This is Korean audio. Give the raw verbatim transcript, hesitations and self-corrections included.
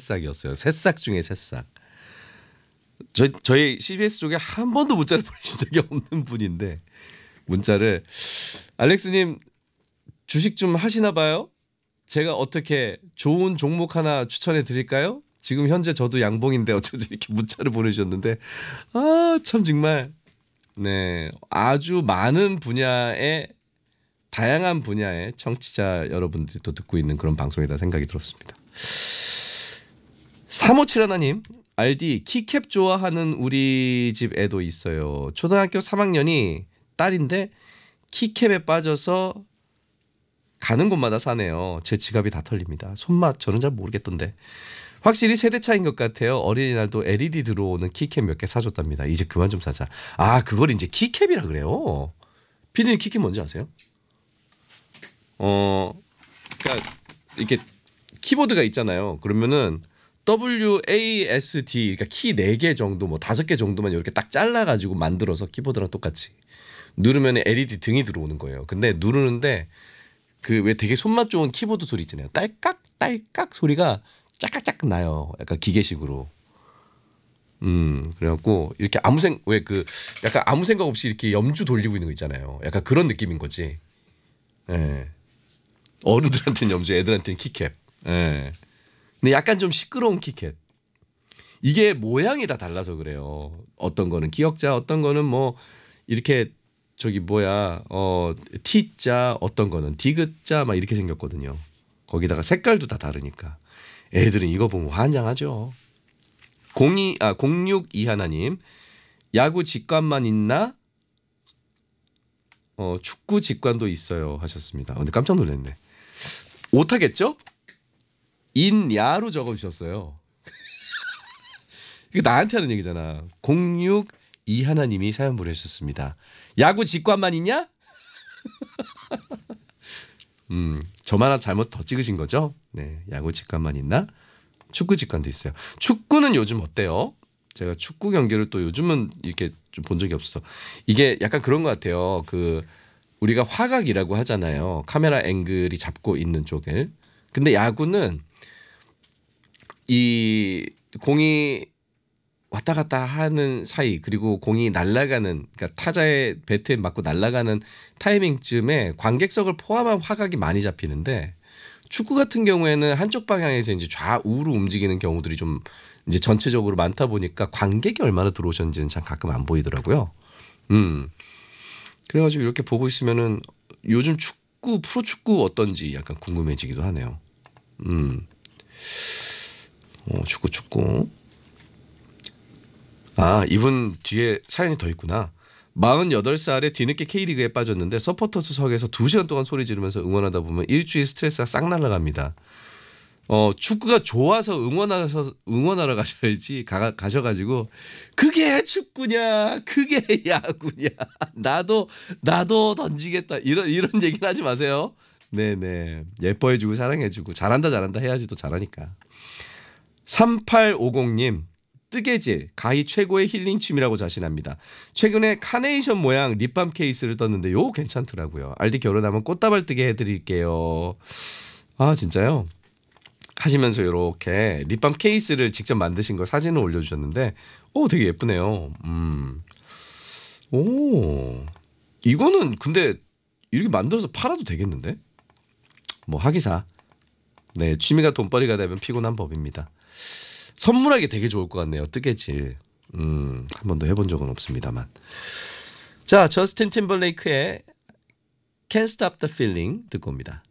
새싹이었어요. 새싹 중에 새싹. 저, 저희 씨비에스 쪽에 한 번도 문자를 보내신 적이 없는 분인데 문자를 알렉스님 주식 좀 하시나 봐요? 제가 어떻게 좋은 종목 하나 추천해 드릴까요? 지금 현재 저도 양봉인데 어쩌지 이렇게 문자를 보내주셨는데 아 참 정말 네 아주 많은 분야의 다양한 분야의 청취자 여러분들이 또 듣고 있는 그런 방송이다 생각이 들었습니다. 삼오칠 하나님 알디 키캡 좋아하는 우리 집 애도 있어요. 초등학교 삼 학년이 딸인데 키캡에 빠져서 가는 곳마다 사네요. 제 지갑이 다 털립니다. 손맛 저는 잘 모르겠던데. 확실히 세대 차이인 것 같아요. 어린이날도 엘이디 들어오는 키캡 몇 개 사줬답니다. 이제 그만 좀 사자. 아 그걸 이제 키캡이라 그래요. 피디님 키캡 뭔지 아세요? 어, 그러니까 이렇게 키보드가 있잖아요. 그러면은 더블유 에이 에스 디 그러니까 키 네 개 정도 뭐 다섯 개 정도만 이렇게 딱 잘라가지고 만들어서 키보드랑 똑같이 누르면 엘이디 등이 들어오는 거예요. 근데 누르는데 그 왜 되게 손맛 좋은 키보드 소리 있잖아요. 딸깍 딸깍 소리가 짝깍짝 나요. 약간 기계식으로. 음 그래갖고 이렇게 아무 생 왜 그 약간 아무 생각 없이 이렇게 염주 돌리고 있는 거 있잖아요. 약간 그런 느낌인 거지. 예. 어른들한테는 염주, 애들한테는 키캡. 예. 근데 약간 좀 시끄러운 키캡. 이게 모양이 다 달라서 그래요. 어떤 거는 기역자, 어떤 거는 뭐 이렇게 저기 뭐야 어 T자, 어떤 거는 디귿자 막 이렇게 생겼거든요. 거기다가 색깔도 다 다르니까 애들은 이거 보면 환장하죠. 공이 아 공육이 하나님 야구 직관만 있나? 어 축구 직관도 있어요 하셨습니다. 근데 깜짝 놀랐네. 오타겠죠? 인야로 적어주셨어요. 이거 나한테 하는 얘기잖아. 공육이 하나님이 사연 보내주셨습니다. 야구 직관만 있냐? 음, 저만 하나 잘못 더 찍으신 거죠? 네, 야구 직관만 있나? 축구 직관도 있어요. 축구는 요즘 어때요? 제가 축구 경기를 또 요즘은 이렇게 좀 본 적이 없어. 이게 약간 그런 것 같아요. 그 우리가 화각이라고 하잖아요. 카메라 앵글이 잡고 있는 쪽을. 근데 야구는 이 공이 왔다 갔다 하는 사이 그리고 공이 날아가는 그러니까 타자의 배트에 맞고 날아가는 타이밍쯤에 관객석을 포함한 화각이 많이 잡히는데 축구 같은 경우에는 한쪽 방향에서 이제 좌우로 움직이는 경우들이 좀 이제 전체적으로 많다 보니까 관객이 얼마나 들어오셨는지는 참 가끔 안 보이더라고요. 음. 그래가지고 이렇게 보고 있으면은 요즘 축구 프로 축구 어떤지 약간 궁금해지기도 하네요. 음. 어, 축구 축구. 아 이분 뒤에 사연이 더 있구나. 마흔여덟 살에 뒤늦게 K리그에 빠졌는데 서포터 수석에서 두 시간 동안 소리 지르면서 응원하다 보면 일주일 스트레스가 싹 날아갑니다. 어 축구가 좋아서 응원하셔 응원하러 가셔야지 가, 가셔가지고 그게 축구냐 그게 야구냐 나도 나도 던지겠다 이런 이런 얘기는 하지 마세요. 네네 예뻐해주고 사랑해주고 잘한다 잘한다 해야지 또 잘하니까. 삼팔오공님 뜨개질 가히 최고의 힐링 취미라고 자신합니다. 최근에 카네이션 모양 립밤 케이스를 떴는데 요 괜찮더라고요. 알디 결혼하면 꽃다발 뜨게 해드릴게요. 아 진짜요? 하시면서 이렇게 립밤 케이스를 직접 만드신 거 사진을 올려주셨는데 오 되게 예쁘네요. 음. 오 이거는 근데 이렇게 만들어서 팔아도 되겠는데? 뭐 하기사. 네 취미가 돈벌이가 되면 피곤한 법입니다. 선물하기 되게 좋을 것 같네요. 뜨개질. 음, 한 번도 해본 적은 없습니다만. 자, 저스틴 팀벌레이크의 Can't Stop the Feeling 듣고 옵니다.